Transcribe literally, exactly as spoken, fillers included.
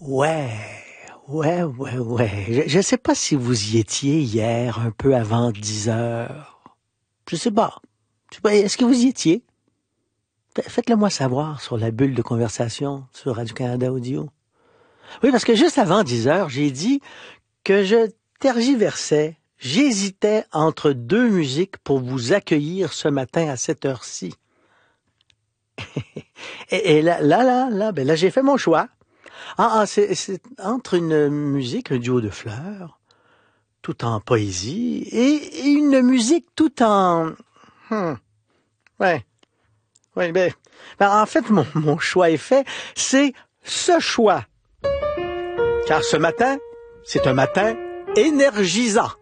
Ouais, ouais, ouais, ouais. Je ne sais pas si vous y étiez hier, un peu avant dix heures. Je sais pas. Je sais pas, est-ce que vous y étiez? Fa- Faites-le moi savoir sur la bulle de conversation sur Radio-Canada Audio. Oui, parce que juste avant dix heures, j'ai dit que je tergiversais. J'hésitais entre deux musiques pour vous accueillir ce matin à cette heure-ci. Et, et là, là, là, là, ben là, j'ai fait mon choix. Ah, ah, c'est, c'est entre une musique, un duo de fleurs, tout en poésie, et, et une musique tout en... Hmm, ouais, ouais, ben, ben, en fait, mon, mon choix est fait. C'est ce choix. Car ce matin, c'est un matin énergisant.